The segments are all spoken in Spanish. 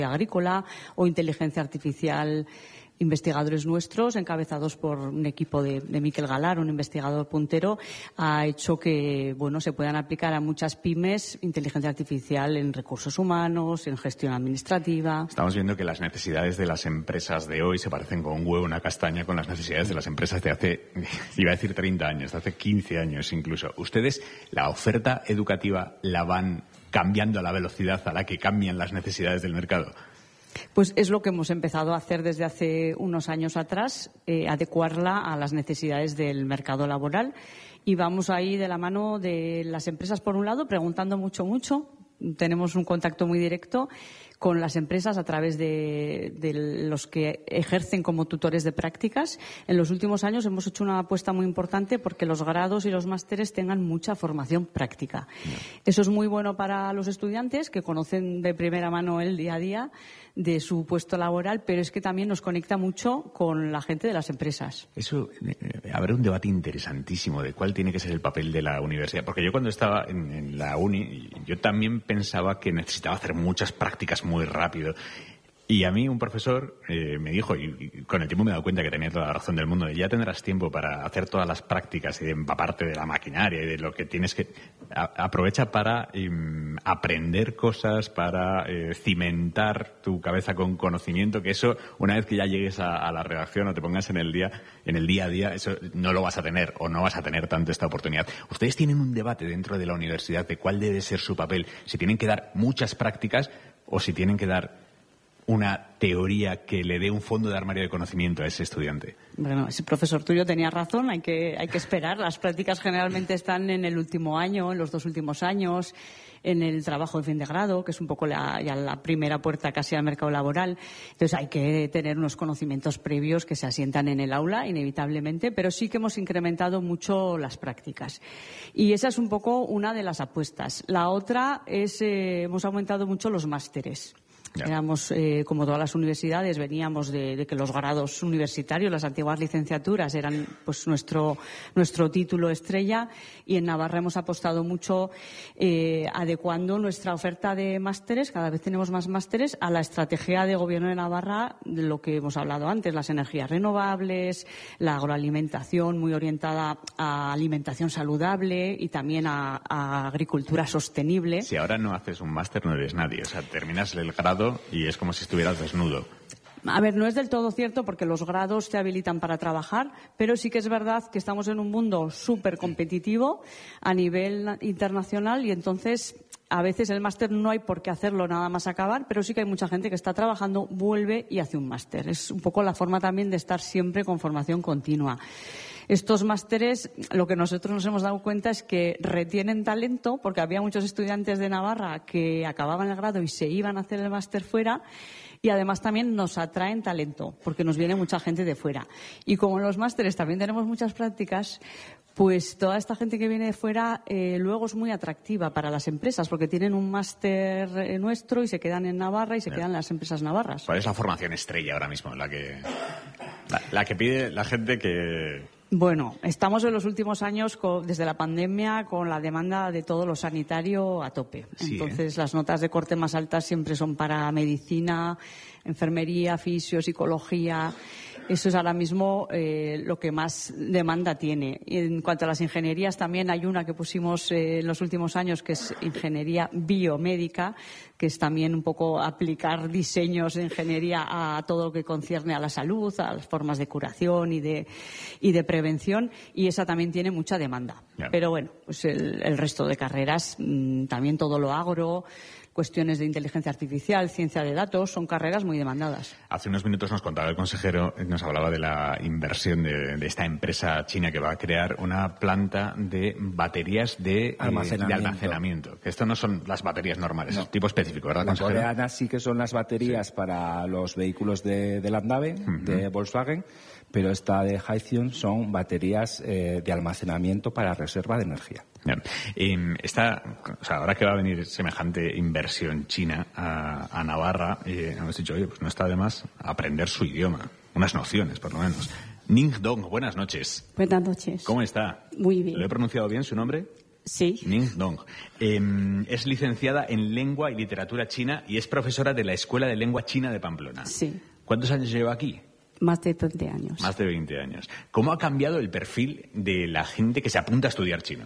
agrícola o inteligencia artificial. Investigadores nuestros, encabezados por un equipo de Miquel Galar, un investigador puntero, ha hecho que se puedan aplicar a muchas pymes inteligencia artificial en recursos humanos, en gestión administrativa. Estamos viendo que las necesidades de las empresas de hoy se parecen con un huevo, una castaña, con las necesidades de las empresas de hace, iba a decir 30 años, de hace 15 años incluso. ¿Ustedes la oferta educativa la van cambiando a la velocidad a la que cambian las necesidades del mercado? Pues es lo que hemos empezado a hacer desde hace unos años atrás, adecuarla a las necesidades del mercado laboral. Y vamos ahí de la mano de las empresas, por un lado, preguntando mucho. Tenemos un contacto muy directo con las empresas a través de los que ejercen como tutores de prácticas. En los últimos años hemos hecho una apuesta muy importante porque los grados y los másteres tengan mucha formación práctica. Eso es muy bueno para los estudiantes, que conocen de primera mano el día a día de su puesto laboral, pero es que también nos conecta mucho con la gente de las empresas. Eso, habrá un debate interesantísimo de cuál tiene que ser el papel de la universidad. Porque yo cuando estaba en la uni, yo también pensaba que necesitaba hacer muchas prácticas muy rápido. Y a mí un profesor me dijo, y con el tiempo me he dado cuenta que tenía toda la razón del mundo, de ya tendrás tiempo para hacer todas las prácticas y de empaparte de la maquinaria y de lo que tienes que... Aprovecha para aprender cosas, para cimentar tu cabeza con conocimiento, que eso, una vez que ya llegues a la redacción o te pongas en el día a día, eso no lo vas a tener o no vas a tener tanto esta oportunidad. Ustedes tienen un debate dentro de la universidad de cuál debe ser su papel, si tienen que dar muchas prácticas o si tienen que dar una teoría que le dé un fondo de armario de conocimiento a ese estudiante. Bueno, ese profesor tuyo tenía razón, hay que esperar. Las prácticas generalmente están en el último año, en los 2 últimos años, en el trabajo de fin de grado, que es un poco ya la primera puerta casi al mercado laboral. Entonces hay que tener unos conocimientos previos que se asientan en el aula, inevitablemente, pero sí que hemos incrementado mucho las prácticas. Y esa es un poco una de las apuestas. La otra es, hemos aumentado mucho los másteres. Ya. Éramos, como todas las universidades, veníamos de que los grados universitarios, las antiguas licenciaturas, eran pues nuestro título estrella, y en Navarra hemos apostado mucho adecuando nuestra oferta de másteres, cada vez tenemos más másteres, a la estrategia de gobierno de Navarra, de lo que hemos hablado antes, las energías renovables, la agroalimentación muy orientada a alimentación saludable y también a agricultura sostenible. Si ahora no haces un máster no eres nadie, o sea, terminas el grado y es como si estuvieras desnudo. A ver, no es del todo cierto porque los grados te habilitan para trabajar, pero sí que es verdad que estamos en un mundo súper competitivo a nivel internacional y entonces a veces el máster no hay por qué hacerlo nada más acabar, pero sí que hay mucha gente que está trabajando, vuelve y hace un máster. Es un poco la forma también de estar siempre con formación continua. Estos másteres, lo que nosotros nos hemos dado cuenta es que retienen talento, porque había muchos estudiantes de Navarra que acababan el grado y se iban a hacer el máster fuera, y además también nos atraen talento, porque nos viene mucha gente de fuera. Y como en los másteres también tenemos muchas prácticas, pues toda esta gente que viene de fuera luego es muy atractiva para las empresas, porque tienen un máster nuestro y se quedan en Navarra y se quedan en las empresas navarras. ¿Cuál es la formación estrella ahora mismo? La que pide la gente que... Bueno, estamos en los últimos años, desde la pandemia, con la demanda de todo lo sanitario a tope. Sí, entonces, las notas de corte más altas siempre son para medicina, enfermería, fisio, psicología. Eso es ahora mismo lo que más demanda tiene. Y en cuanto a las ingenierías, también hay una que pusimos en los últimos años, que es ingeniería biomédica, que es también un poco aplicar diseños de ingeniería a todo lo que concierne a la salud, a las formas de curación y de prevención, y esa también tiene mucha demanda. Yeah. Pero bueno, pues el resto de carreras, también todo lo agro, cuestiones de inteligencia artificial, ciencia de datos, son carreras muy demandadas. Hace unos minutos nos contaba el consejero, nos hablaba de la inversión de esta empresa china que va a crear una planta de baterías de almacenamiento. Que esto no son las baterías normales, no. Es tipo específico, ¿verdad, consejero? Las coreanas sí que son las baterías para los vehículos de Landave, de Volkswagen, pero esta de Hythion son baterías de almacenamiento para reserva de energía. Bien. Ahora que va a venir semejante inversión china a Navarra, hemos dicho, oye, pues no está de más aprender su idioma, unas nociones por lo menos. Ning Dong, buenas noches. Buenas noches. ¿Cómo está? Muy bien. ¿Lo he pronunciado bien su nombre? Sí. Ning Dong. Es licenciada en Lengua y Literatura China y es profesora de la Escuela de Lengua China de Pamplona. Sí. ¿Cuántos años lleva aquí? Más de 20 años. Más de 20 años. ¿Cómo ha cambiado el perfil de la gente que se apunta a estudiar chino?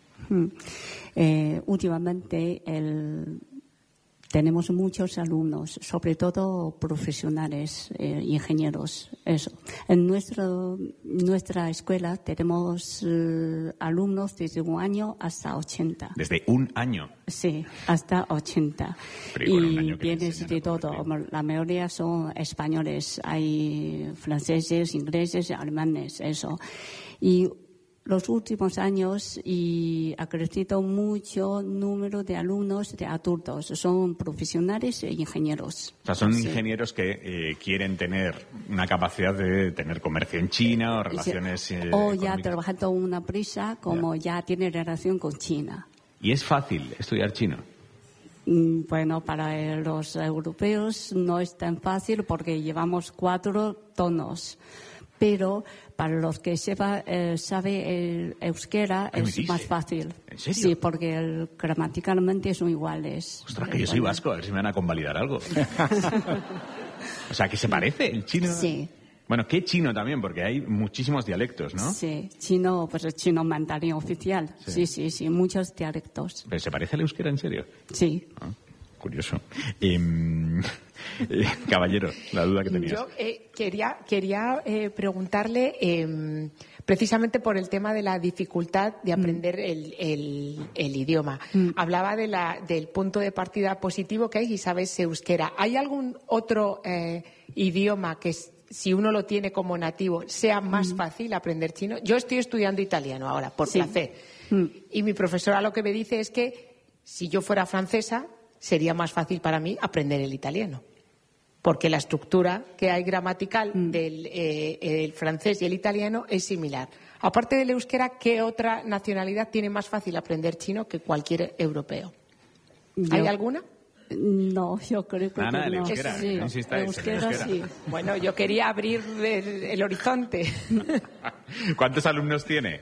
Últimamente tenemos muchos alumnos, sobre todo profesionales, ingenieros. Eso. En nuestra escuela tenemos alumnos desde 1 año hasta 80. ¿Desde 1 año? Sí, hasta 80. Y vienes de todo. La mayoría son españoles. Hay franceses, ingleses, alemanes, eso. Y los últimos años ha crecido mucho número de alumnos de adultos. Son profesionales e ingenieros. O sea, son ingenieros que quieren tener una capacidad de tener comercio en China o relaciones o ya trabajando en una empresa como ya tiene relación con China. ¿Y es fácil estudiar chino? Bueno, para los europeos no es tan fácil porque llevamos 4 tonos. Pero para los que sabe el euskera es más fácil. ¿En serio? Sí, porque gramaticalmente son iguales. Ostras, que yo soy vasco, a ver si me van a convalidar algo. O sea, que se parece el chino. Sí. Bueno, ¿qué chino también? Porque hay muchísimos dialectos, ¿no? Sí, chino, pues el chino mandarín oficial. Sí, muchos dialectos. ¿Pero se parece al euskera en serio? Sí. Ah, curioso. Caballero, la duda que tenías. Yo quería preguntarle precisamente por el tema de la dificultad de aprender el idioma. Hablaba del punto de partida positivo que hay y sabes euskera. ¿Hay algún otro idioma que si uno lo tiene como nativo sea más fácil aprender chino? Yo estoy estudiando italiano ahora, por placer. Y mi profesora lo que me dice es que si yo fuera francesa sería más fácil para mí aprender el italiano. Porque la estructura que hay gramatical del francés y el italiano es similar. Aparte del euskera, ¿qué otra nacionalidad tiene más fácil aprender chino que cualquier europeo? ¿Hay alguna? No, yo creo que nada, el no. euskera, Sí, no insistáis, euskera, sí. Bueno, yo quería abrir el horizonte. ¿Cuántos alumnos tiene?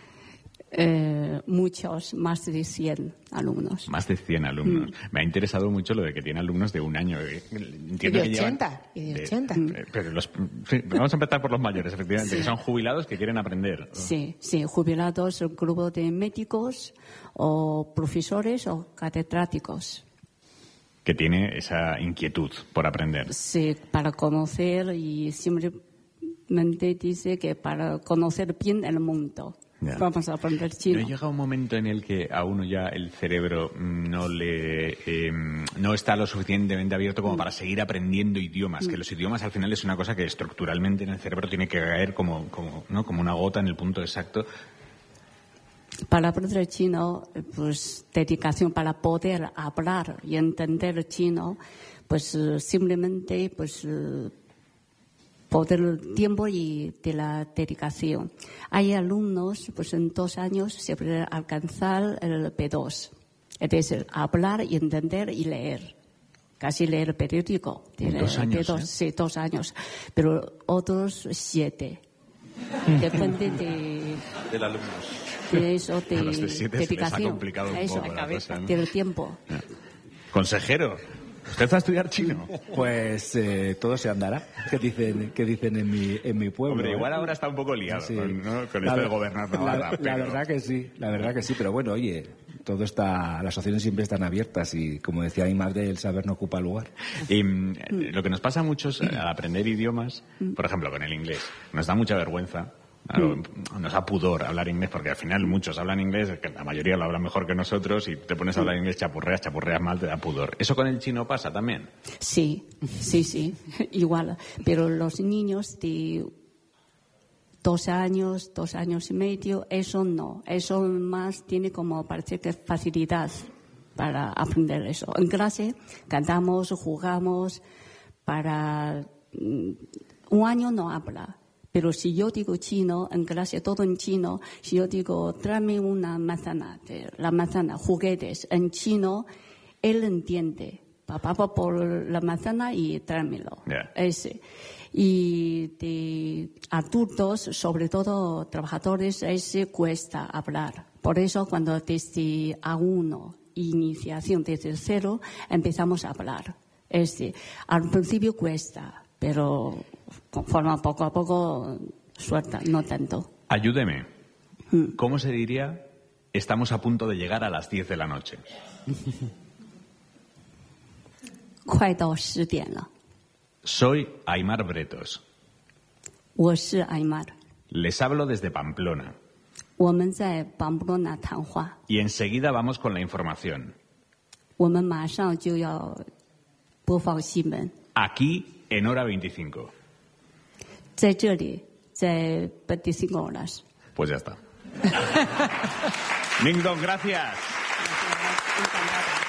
Muchos, más de 100 alumnos. Más de 100 alumnos. Me ha interesado mucho lo de que tiene alumnos de 1 año. Entiendo Y de 80. Pero vamos a empezar por los mayores, efectivamente, que son jubilados que quieren aprender. Sí, jubilados, un grupo de médicos o profesores o catedráticos. Que tiene esa inquietud por aprender. Sí, para conocer y simplemente dice que para conocer bien el mundo. Ya. Vamos a aprender chino. ¿No llega un momento en el que a uno ya el cerebro no está lo suficientemente abierto como para seguir aprendiendo idiomas? Que los idiomas al final es una cosa que estructuralmente en el cerebro tiene que caer como una gota en el punto exacto. Para aprender chino, pues dedicación para poder hablar y entender chino, pues simplemente poder el tiempo y de la dedicación. Hay alumnos, pues en 2 años se puede alcanzar el B2, es decir, hablar y entender y leer. Casi leer el periódico. ¿En 2 años? B2, sí, 2 años. Pero otros 7. Depende del alumno. De eso, de los de 7 dedicación. Se les ha complicado un eso, poco la cosa, ¿no? Del tiempo. Consejero, ¿usted va a estudiar chino? Pues todo se andará. ¿Qué dicen en mi pueblo? Hombre, igual ahora está un poco liado, Sí. ¿no? Con esto de gobernar Navarra. La verdad que sí, pero bueno, oye, las opciones siempre están abiertas y, como decía mi madre, el saber no ocupa lugar. Y lo que nos pasa a muchos al aprender idiomas, por ejemplo, con el inglés, nos da mucha vergüenza. Claro, nos da pudor hablar inglés porque al final muchos hablan inglés, que la mayoría lo habla mejor que nosotros, y te pones a hablar inglés, chapurreas mal, te da pudor. ¿Eso con el chino pasa también? Sí, igual. Pero los niños de 2 años, 2 años y medio, eso no. Eso más tiene como parece que facilidad para aprender eso. En clase cantamos, jugamos, para 1 año no habla. Pero si yo digo chino, en clase todo en chino, si yo digo, tráeme una manzana, la manzana, juguetes, en chino, él entiende. Papá va por la manzana y tráemelo. Yeah. Ese. Y de adultos, sobre todo trabajadores, ese cuesta hablar. Por eso, cuando desde A1, iniciación desde cero, empezamos a hablar. Es decir, al principio cuesta, pero conforme poco a poco suelta, no tanto. Ayúdeme. ¿Cómo se diría estamos a punto de llegar a las 10 de la noche? 快到10点了。 Soy Aimar Bretos. 我是艾玛， Les hablo desde Pamplona. 我们在邦布罗纳谈话， Y enseguida vamos con la información. 我们马上就要播放新闻。 Aquí en hora 25. 在这里，在25 horas。 Pues ya está. Mingdong, gracias. Encantada.